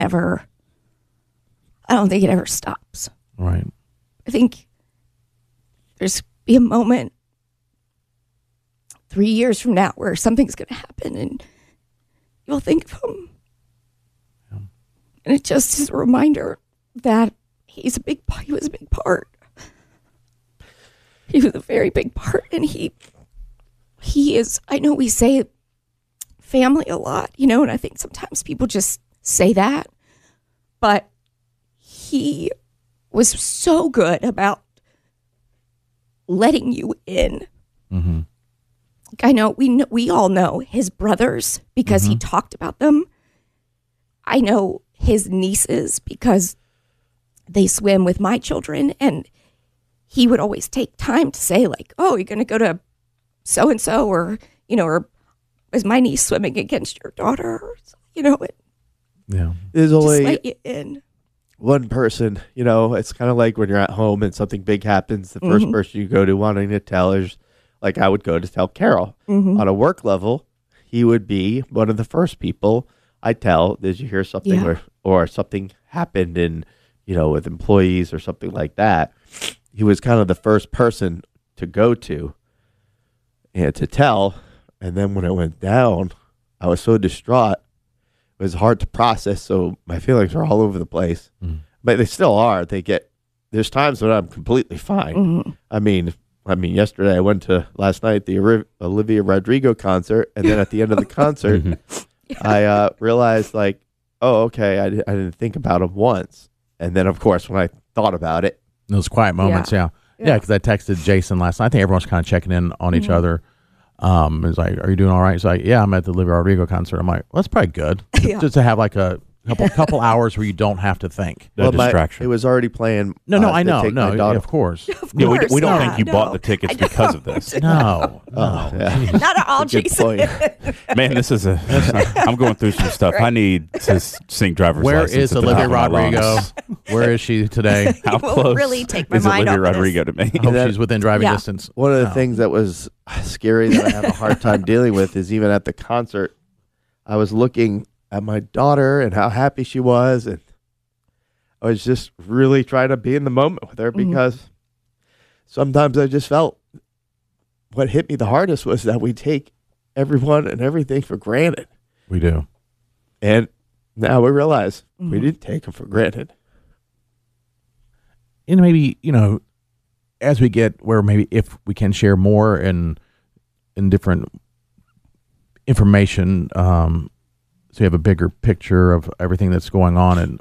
ever stops. Right. I think there's be a moment 3 years from now where something's going to happen and you'll think of him. Yeah. And it just is a reminder that he was a big part. He was a very big part. And he is, I know we say family a lot, and I think sometimes people just say that, but he was so good about letting you in. Mm-hmm. I know we all know his brothers because he talked about them. I know his nieces because they swim with my children, and he would always take time to say like, "Oh, you're going to go to so and so," or or is my niece swimming against your daughter? Yeah. There's Just only let you in. one person, it's kind of like when you're at home and something big happens, the first person you go to wanting to tell is like I would go to tell Carol. On a work level, he would be one of the first people I tell. Did you hear something or something happened in, with employees or something like that? He was kind of the first person to go to and to tell. And then when it went down, I was so distraught. It was hard to process. So my feelings are all over the place, but they still are. There's times when I'm completely fine. I mean, yesterday I went to last night, the Olivia Rodrigo concert. And then at the end of the concert, I realized like, oh, okay. I didn't think about him once. And then of course, when I thought about it, Those quiet moments. Yeah. Because I texted Jason last night. I think everyone's kind of checking in on each other. It's like, are you doing all right? He's like, yeah, I'm at the Olivia Rodrigo concert. I'm like, well, that's probably good. Just to have like a couple hours where you don't have to think. No distraction. It was already playing. No, I know. No, yeah, of course. Yeah, we don't think you bought the tickets because of this. No. Yeah. Not at all, Good Jason. point. Man, I'm going through some stuff. I need to sing driver's Where license. is at the Olivia top of my Rodrigo? lungs. Where is she today? How will close really take my is mind Olivia off of Rodrigo to me? I hope she's within driving distance. One of the things that was scary that I have a hard time dealing with is even at the concert, I was looking at my daughter and how happy she was, and I was just really trying to be in the moment with her because sometimes I just felt what hit me the hardest was that we take everyone and everything for granted. We do. And now we realize we didn't take them for granted. And maybe, as we get where maybe if we can share more in different information, so you have a bigger picture of everything that's going on, and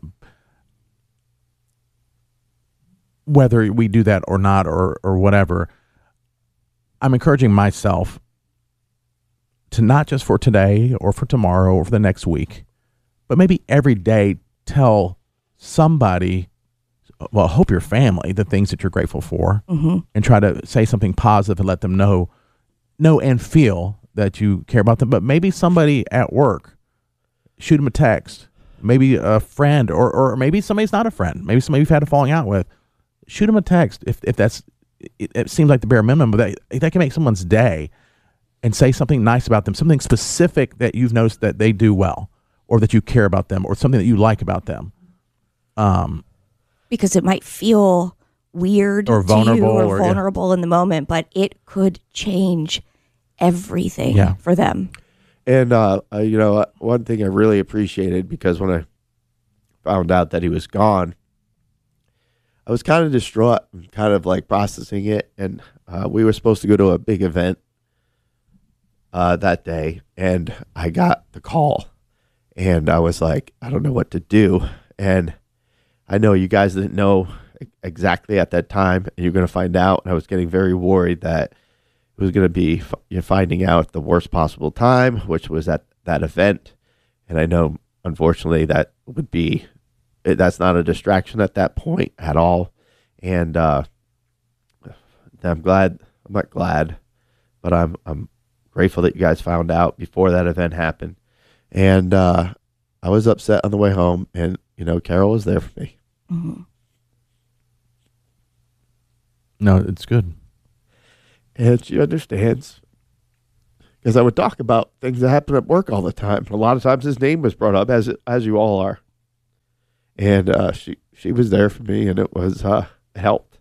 whether we do that or not, or whatever, I'm encouraging myself to not just for today or for tomorrow or for the next week, but maybe every day tell somebody, well, I hope your family, the things that you're grateful for, and try to say something positive and let them know and feel that you care about them. But maybe somebody at work, shoot them a text, maybe a friend, or maybe somebody's not a friend, maybe somebody you've had a falling out with, shoot them a text if that's, it seems like the bare minimum, but that can make someone's day, and say something nice about them, something specific that you've noticed that they do well, or that you care about them, or something that you like about them. Because it might feel weird or vulnerable, to you or vulnerable in the moment, but it could change everything for them. And, one thing I really appreciated, because when I found out that he was gone, I was kind of distraught and kind of like processing it. And we were supposed to go to a big event that day, and I got the call, and I was like, I don't know what to do. And I know you guys didn't know exactly at that time, and you're going to find out. And I was getting very worried that it was going to be finding out at the worst possible time, which was at that event. And I know, unfortunately, that's not a distraction at that point at all. And I'm not glad, but I'm grateful that you guys found out before that event happened. And I was upset on the way home, and, Carol was there for me. Mm-hmm. No, it's good. And she understands, because I would talk about things that happen at work all the time. A lot of times his name was brought up, as you all are. and she was there for me, and it was helped.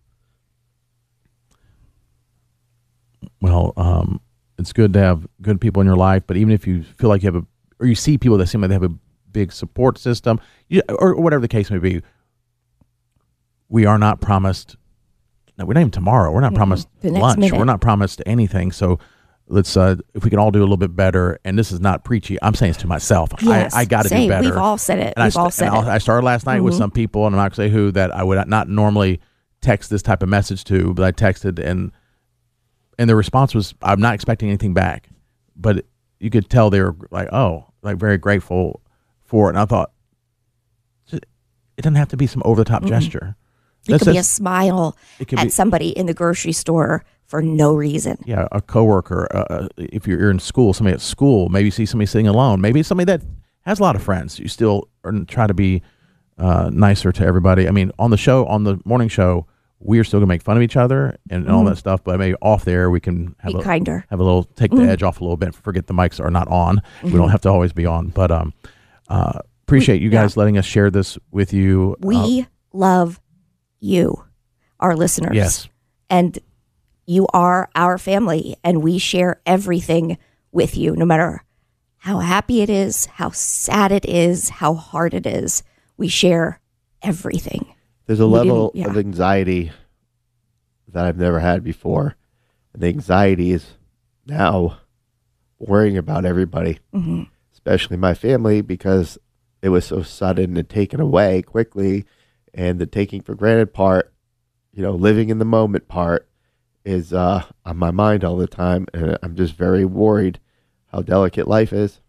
Well, it's good to have good people in your life, but even if you feel like you have or you see people that seem like they have a big support system, or whatever the case may be, we are not promised. No, we're not even tomorrow. We're not promised The next lunch. minute. We're not promised anything. So let's, if we can all do a little bit better, and this is not preachy. I'm saying this to myself. Yes, I got to do same. better. We've all said it. And We've all said it. I started last night with some people, and I'm not going to say who, that I would not normally text this type of message to, but I texted, and the response was, I'm not expecting anything back. But you could tell they were like, oh, like very grateful for it. And I thought, it doesn't have to be some over-the-top gesture. It could be a smile could at be- somebody in the grocery store for no reason. Yeah, a coworker. If you're in school, somebody at school, maybe you see somebody sitting alone. Maybe somebody that has a lot of friends. You still try to be nicer to everybody. I mean, on the morning show, we are still gonna make fun of each other and all that stuff. But maybe off there, we can have Be kinder. have a little, take the edge off a little bit. Forget the mics are not on. We don't have to always be on. But appreciate you guys letting us share this with you. We love you, our listeners. Yes. And you are our family, and we share everything with you, no matter how happy it is, how sad it is, how hard it is. We share everything. There's a level yeah. of anxiety that I've never had before. And the anxiety is now worrying about everybody, especially my family, because it was so sudden and taken away quickly. And the taking for granted part, living in the moment part is on my mind all the time. And I'm just very worried how delicate life is.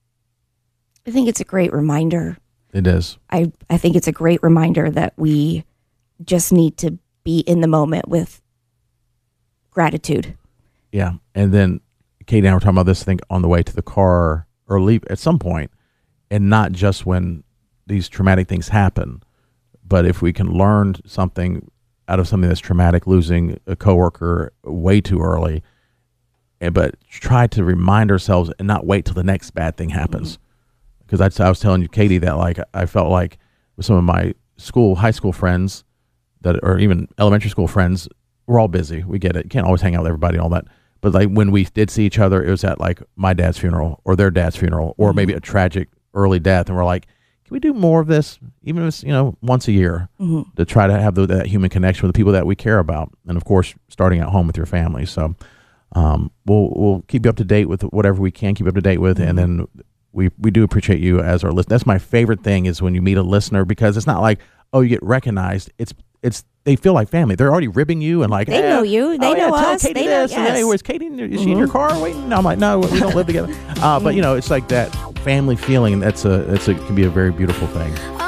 I think it's a great reminder. It is. I think it's a great reminder that we just need to be in the moment with gratitude. Yeah. And then Katie and I were talking about this, I think, on the way to the car or leave at some point, and not just when these traumatic things happen, but if we can learn something out of something that's traumatic, losing a coworker way too early, but try to remind ourselves and not wait till the next bad thing happens. Because I was telling you, Katie, that like I felt like with some of my high school friends, or even elementary school friends, we're all busy. We get it. You can't always hang out with everybody and all that. But like when we did see each other, it was at like my dad's funeral or their dad's funeral, or maybe a tragic early death, and we're like, can we do more of this, even if it's once a year, to try to have that human connection with the people that we care about, and of course, starting at home with your family. So we'll keep you up to date with whatever we can keep up to date with, and then we do appreciate you as our listener. That's my favorite thing, is when you meet a listener, because it's not like, oh, you get recognized. It's they feel like family. They're already ribbing you and like, They know you. They know tell us. Katie They know- this. And, yes. hey, where's Katie? Is she in your car waiting? No, I'm like, no, we don't live together. But it's like that family feeling. It can be a very beautiful thing.